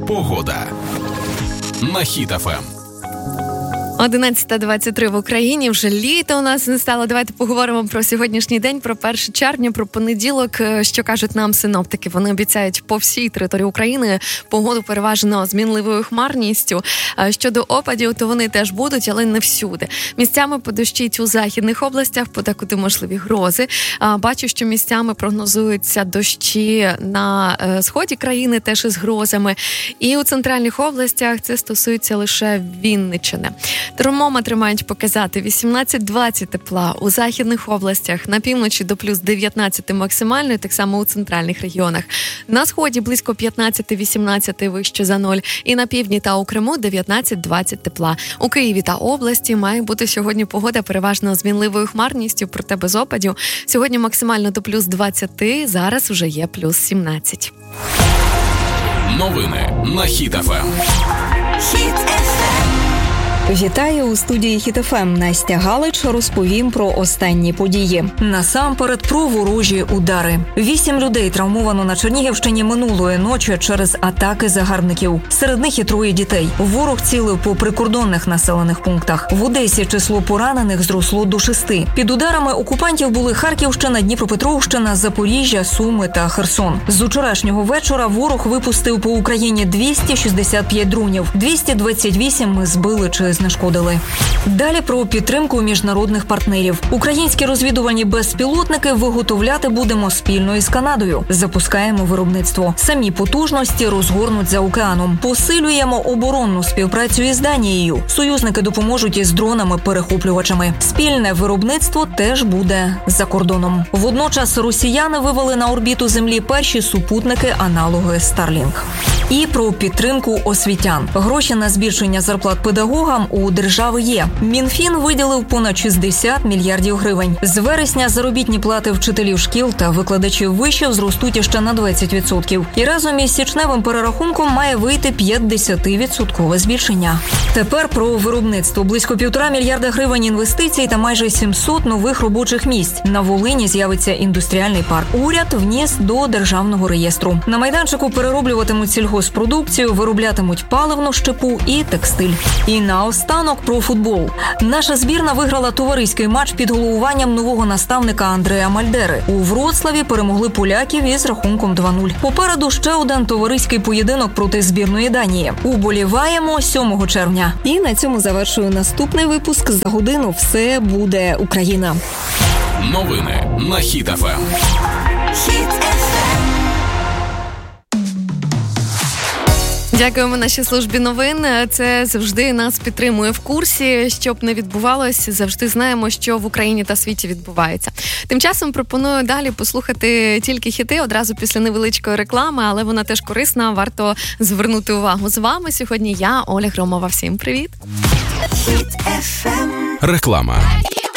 Погода на Хіт ФМ. 11:23 в Україні, вже літо у нас не стало. Давайте поговоримо про сьогоднішній день, про 1 червня, про понеділок. Що кажуть нам синоптики? Вони обіцяють по всій території України погоду переважно змінливою хмарністю. Щодо опадів, то вони теж будуть, але не всюди. Місцями подощить у західних областях, подекуди можливі грози. Бачу, що місцями прогнозуються дощі на сході країни, теж із грозами. І у центральних областях це стосується лише Вінниччини. Термометри мають показати 18-20 тепла у західних областях, на півночі до плюс 19 максимально, і так само у центральних регіонах. На сході близько 15-18 вище за 0, і на півдні та у Криму 19-20 тепла. У Києві та області має бути сьогодні погода переважно з мінливою хмарністю, проте без опадів. Сьогодні максимально до плюс 20, зараз вже є плюс 17. Новини на Хіт ФМ. Вітаю у студії Хіт ФМ. Настя Галич, розповім про останні події. Насамперед про ворожі удари. 8 людей травмовано на Чернігівщині минулої ночі через атаки загарбників. Серед них і 3 дітей. Ворог цілив по прикордонних населених пунктах. В Одесі число поранених зросло до 6. Під ударами окупантів були Харківщина, Дніпропетровщина, Запоріжжя, Суми та Херсон. З вчорашнього вечора ворог випустив по Україні 265 дронів. 228 ми збили чи знешкодили. Далі про підтримку міжнародних партнерів. Українські розвідувальні безпілотники виготовляти будемо спільно із Канадою. Запускаємо виробництво. Самі потужності розгорнуть за океаном. Посилюємо оборонну співпрацю із Данією. Союзники допоможуть із дронами-перехоплювачами. Спільне виробництво теж буде за кордоном. Водночас росіяни вивели на орбіту Землі перші супутники-аналоги Starlink. І про підтримку освітян. Гроші на збільшення зарплат педагогам у держави є. Мінфін виділив понад 60 мільярдів гривень. З вересня заробітні плати вчителів шкіл та викладачів вишів зростуть іще на 20%. І разом із січневим перерахунком має вийти 50% збільшення. Тепер про виробництво. Близько 1,5 мільярда гривень інвестицій та майже 700 нових робочих місць. На Волині з'явиться індустріальний парк. Уряд вніс до державного реєстру. На майданчику перероблюватимуть сільгоспродукцію, вироблятимуть паливну щепу і текстиль. І наостанок про футбол. Наша збірна виграла товариський матч під головуванням нового наставника Андреа Мальдери. У Вроцлаві перемогли поляків із рахунком 2-0. Попереду ще один товариський поєдинок проти збірної Данії. Уболіваємо 7 червня. І на цьому завершую наступний випуск. За годину все буде Україна. Новини на Хіт ФМ. Дякуємо нашій службі новин. Це завжди нас підтримує в курсі. Щоб не відбувалося, завжди знаємо, що в Україні та світі відбувається. Тим часом пропоную далі послухати тільки хіти одразу після невеличкої реклами, але вона теж корисна, варто звернути увагу. З вами сьогодні я, Оля Громова. Всім привіт! Реклама.